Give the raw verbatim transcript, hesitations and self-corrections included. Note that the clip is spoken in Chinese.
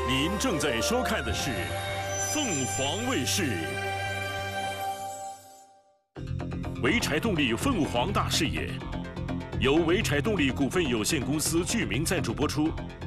您正在收看的是凤凰卫视。潍柴动力凤凰大视野，由潍柴动力股份有限公司剧名赞助播出。